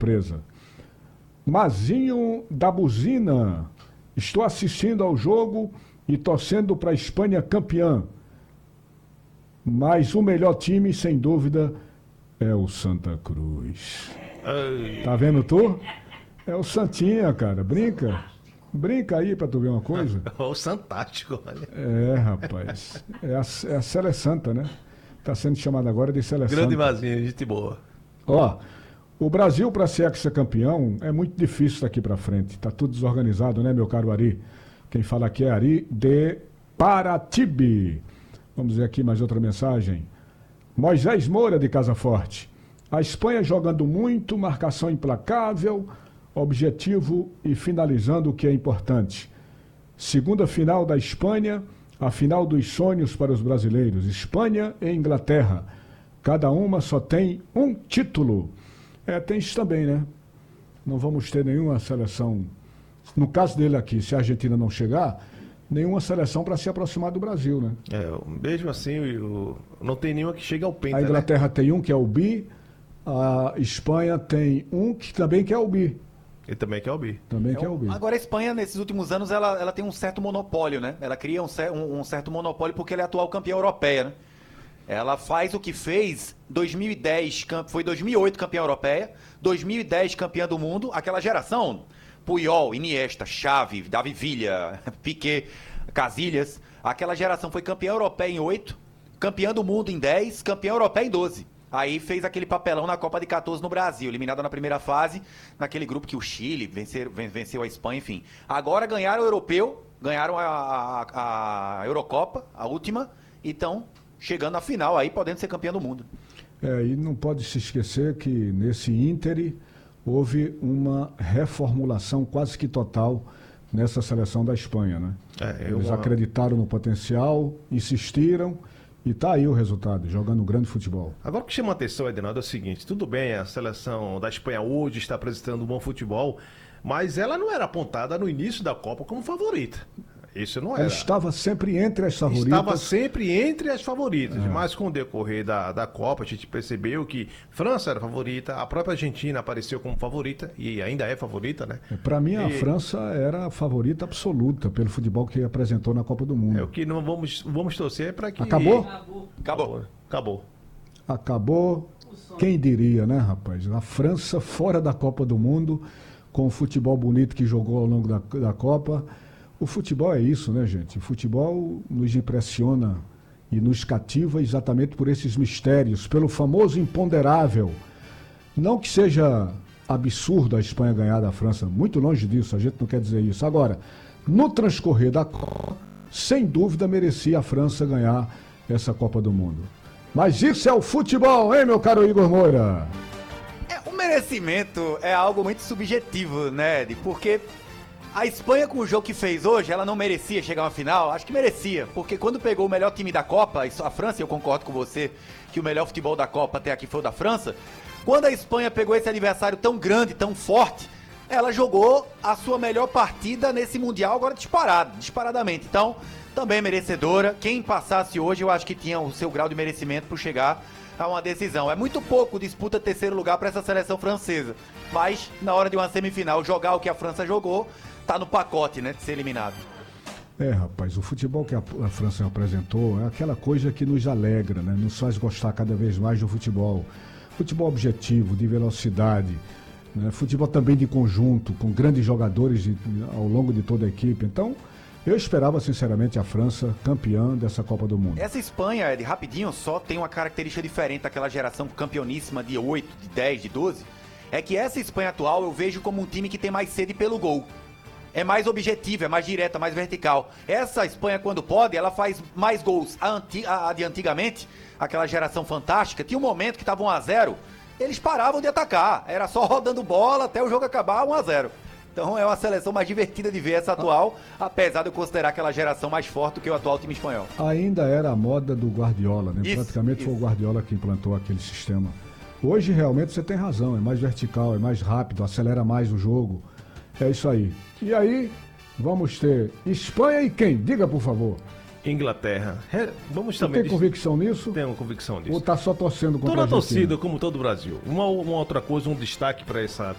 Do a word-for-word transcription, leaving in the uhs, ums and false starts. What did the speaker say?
presa. Mazinho da Buzina. Estou assistindo ao jogo e torcendo para a Espanha campeã. Mas o melhor time, sem dúvida, é o Santa Cruz. Ai. Tá vendo tu? É o Santinha, cara. Brinca. Brinca aí pra tu ver uma coisa. O Santástico, olha. É, rapaz. É a, é a Sele Santa, né? Tá sendo chamada agora de Sele Santa. Grande Mazinho, gente boa. Ó, o Brasil, para ser ex-campeão, é muito difícil daqui para frente. Tá tudo desorganizado, né, meu caro Ari? Quem fala aqui é Ari de Paratibe. Vamos ver aqui mais outra mensagem. Moisés Moura, de Casa Forte. A Espanha jogando muito, marcação implacável, objetivo e finalizando o que é importante. Segunda final da Espanha, a final dos sonhos para os brasileiros. Espanha e Inglaterra. Cada uma só tem um título. É, tem isso também, né? Não vamos ter nenhuma seleção. No caso dele aqui, se a Argentina não chegar, nenhuma seleção para se aproximar do Brasil, né? É, mesmo assim, o, não tem nenhuma que chegue ao penta, A Inglaterra, né? tem um que é o bi, a Espanha tem um que também quer o bi. Ele também quer o bi. Também quer o bi. Agora a Espanha, nesses últimos anos, ela, ela tem um certo monopólio, né? Ela cria um, um, um certo monopólio porque ela é atual campeã europeia, né? Ela faz o que fez dois mil e dez, foi dois mil e oito campeã europeia, dois mil e dez campeã do mundo, aquela geração, Puyol, Iniesta, Xavi, Davi Villa, Piquet, Casillas, aquela geração foi campeã europeia em oito, campeã do mundo em dez, campeã europeia em doze. Aí fez aquele papelão na Copa de quatorze no Brasil, eliminada na primeira fase, naquele grupo que o Chile vencer, venceu a Espanha, enfim. Agora ganharam o Europeu, ganharam a, a, a Eurocopa, a última, e estão chegando à final aí, podendo ser campeão do mundo. É, e não pode se esquecer que nesse íntere houve uma reformulação quase que total nessa seleção da Espanha, né? É, Eles uma... acreditaram no potencial, insistiram e tá aí o resultado, jogando um grande futebol. Agora o que chama a atenção, Edinaldo, é o seguinte, tudo bem, a seleção da Espanha hoje está apresentando um bom futebol, mas ela não era apontada no início da Copa como favorita. Isso não era. Ela estava sempre entre as favoritas. Estava sempre entre as favoritas, É. mas com o decorrer da, da Copa a gente percebeu que França era favorita, a própria Argentina apareceu como favorita e ainda é favorita, né? Para mim, a E- França era a favorita absoluta pelo futebol que apresentou na Copa do Mundo. É o que não vamos, vamos torcer para que... Acabou? Acabou. Acabou. Acabou, quem diria, né, rapaz? A França fora da Copa do Mundo, com o futebol bonito que jogou ao longo da, da Copa. O futebol é isso, né, gente? O futebol nos impressiona e nos cativa exatamente por esses mistérios, pelo famoso imponderável. Não que seja absurdo a Espanha ganhar da França, muito longe disso, a gente não quer dizer isso. Agora, no transcorrer da Copa, sem dúvida merecia a França ganhar essa Copa do Mundo. Mas isso é o futebol, hein, meu caro Igor Moura? É, o merecimento é algo muito subjetivo, né, Ed? Porque a Espanha, com o jogo que fez hoje, ela não merecia chegar a uma final? Acho que merecia, porque quando pegou o melhor time da Copa, isso- a França, eu concordo com você que o melhor futebol da Copa até aqui foi o da França, quando a Espanha pegou esse adversário tão grande, tão forte, ela jogou a sua melhor partida nesse Mundial agora disparado, disparadamente. Então, também merecedora. Quem passasse hoje, eu acho que tinha o seu grau de merecimento por chegar a uma decisão. É muito pouco disputa terceiro lugar para essa seleção francesa, mas na hora de uma semifinal jogar o que a França jogou, tá no pacote, né, de ser eliminado. É, rapaz, o futebol que a, a França apresentou é aquela coisa que nos alegra, né? Nos faz gostar cada vez mais do futebol. Futebol objetivo, de velocidade, né? Futebol também de conjunto, com grandes jogadores de- ao longo de toda a equipe. Então, eu esperava sinceramente a França campeã dessa Copa do Mundo. Essa Espanha, Ed, rapidinho, só tem uma característica diferente daquela geração campeoníssima de oito, de dez, de doze. É que essa Espanha atual eu vejo como um time que tem mais sede pelo gol. É mais objetivo, é mais direta, mais vertical. Essa Espanha, quando pode, ela faz mais gols. A, anti- a- a de antigamente, aquela geração fantástica, tinha um momento que tava um a zero, eles paravam de atacar. Era só rodando bola até o jogo acabar um a zero. Então é uma seleção mais divertida de ver essa atual, apesar de eu considerar aquela geração mais forte do que o atual time espanhol. Ainda era a moda do Guardiola, né? Isso, Praticamente foi o isso. Guardiola que implantou aquele sistema. Hoje realmente você tem razão, é mais vertical, é mais rápido, acelera mais o jogo. É isso aí. E aí, vamos ter Espanha e quem? Diga, por favor. Inglaterra. É, vamos Você também... tem convicção nisso? Tenho convicção disso. Ou tá só torcendo contra Toda a a Argentina? torcida, como todo o Brasil. Uma, uma outra coisa, um destaque para essa